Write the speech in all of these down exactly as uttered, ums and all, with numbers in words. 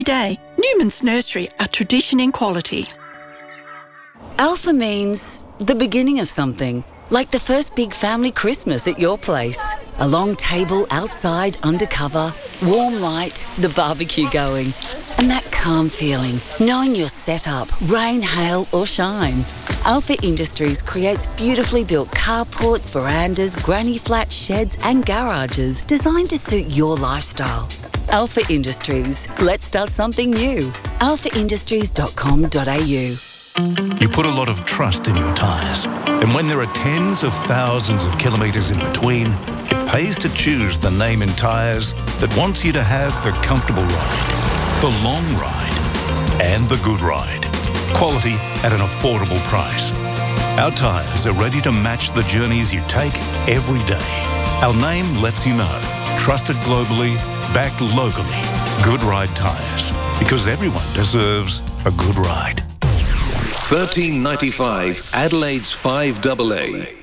Day, Newman's Nursery, a tradition in quality. Alpha means the beginning of something, like the first big family Christmas at your place. A long table outside under cover, warm light, the barbecue going, and that calm feeling, knowing you're set up, rain, hail or shine. Alpha Industries creates beautifully built carports, verandas, granny flats, sheds and garages designed to suit your lifestyle. Alpha Industries. Let's start something new. alpha industries dot com dot a u. You put a lot of trust in your tyres. And when there are tens of thousands of kilometres in between, it pays to choose the name in tyres that wants you to have the comfortable ride, the long ride, and the good ride. Quality at an affordable price. Our tyres are ready to match the journeys you take every day. Our name lets you know. Trusted globally, backed locally. Good Ride Tyres. Because everyone deserves a good ride. thirteen ninety-five Adelaide's five double A.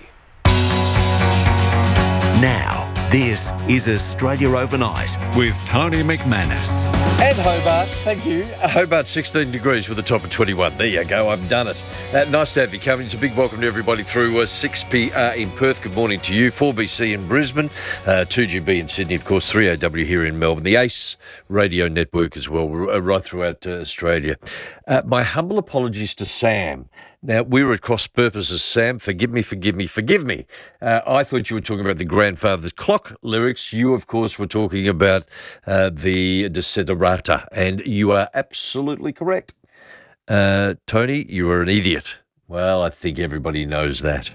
Now, this is Australia Overnight with Tony McManus. And Hobart, thank you. Hobart, sixteen degrees with a top of twenty-one. There you go, I've done it. Uh, nice to have you coming. It's a big welcome to everybody through uh, six P R in Perth. Good morning to you. four B C in Brisbane, uh, two G B in Sydney, of course, three A W here in Melbourne. The ACE radio network as well, uh, right throughout uh, Australia. Uh, my humble apologies to Sam. Now, we were at cross purposes, Sam. Forgive me, forgive me, forgive me. Uh, I thought you were talking about the Grandfather's Clock lyrics. You, of course, were talking about uh, the Desiderata, and you are absolutely correct. Uh, Tony, you are an idiot. Well, I think everybody knows that.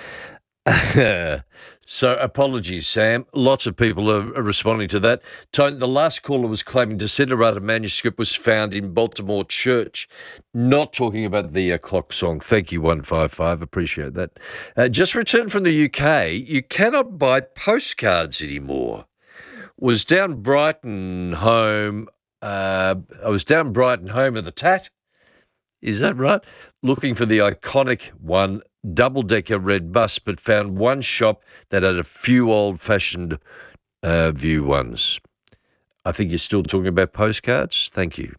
So apologies, Sam. Lots of people are, are responding to that. Tony, the last caller was claiming Desiderata manuscript was found in Baltimore Church. Not talking about the uh, clock song. Thank you, one five five. Appreciate that. Uh, just returned from the U K. You cannot buy postcards anymore. Was down Brighton home. Uh, I was down Brighton home of the Tat. Is that right? Looking for the iconic one, double-decker red bus, but found one shop that had a few old-fashioned uh, view ones. I think you're still talking about postcards. Thank you.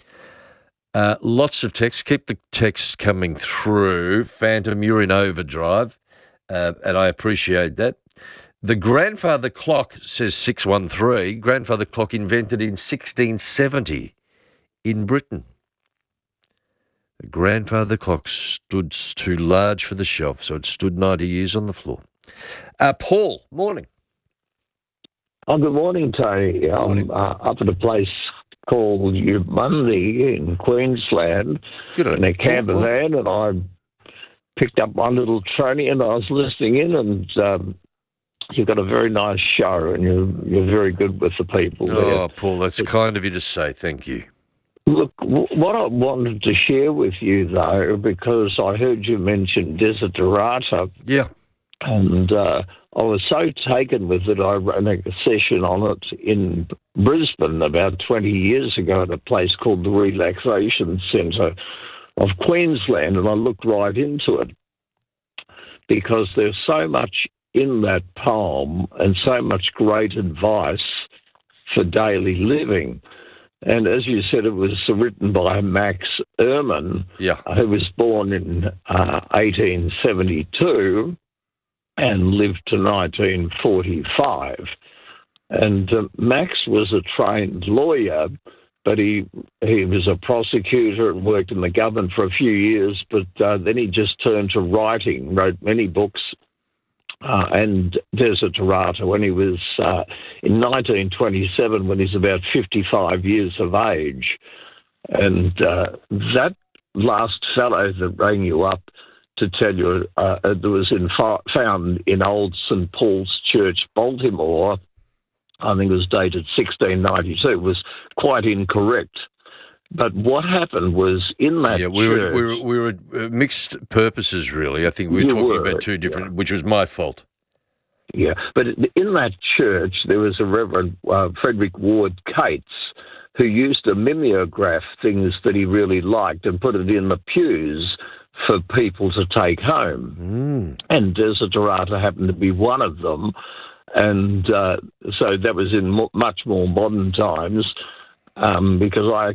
Uh, lots of texts. Keep the texts coming through. Phantom, you're in overdrive, uh, and I appreciate that. The grandfather clock, says six one three, grandfather clock invented in sixteen seventy in Britain. The grandfather clock stood too large for the shelf, so it stood ninety years on the floor. Uh, Paul, morning. Oh, good morning, Tony. Morning. I'm uh, up at a place called Mundy in Queensland Good in a camper Paul. van, and I picked up my little trolley and I was listening in, and um, you've got a very nice show, and you're you're very good with the people there. Oh, Paul, that's kind of you to say. Thank you. Look, w- what I wanted to share with you, though, because I heard you mention Desiderata, Yeah. and uh, I was so taken with it, I ran a session on it in Brisbane about twenty years ago at a place called the Relaxation Centre of Queensland, and I looked right into it because there's so much in that poem and so much great advice for daily living. And as you said, it was written by Max Ehrmann, Yeah. who was born in uh, eighteen seventy-two and lived to nineteen forty-five. And uh, Max was a trained lawyer, but he he was a prosecutor and worked in the government for a few years, but uh, then he just turned to writing, wrote many books. Uh, and Desiderata when he was uh, in nineteen twenty-seven, when he's about fifty-five years of age. And uh, that last fellow that rang you up to tell you uh, it was in, found in Old Saint Paul's Church, Baltimore, I think it was dated sixteen ninety-two, was quite incorrect. But what happened was in that Yeah, we church... were, we were, we were mixed purposes, really. I think we were You talking were, about two different, yeah. which was my fault. Yeah, but in that church, there was a Reverend uh, Frederick Ward Cates who used to mimeograph things that he really liked and put it in the pews for people to take home. Mm. And Desiderata happened to be one of them. And uh, so that was in mo- much more modern times. um, because I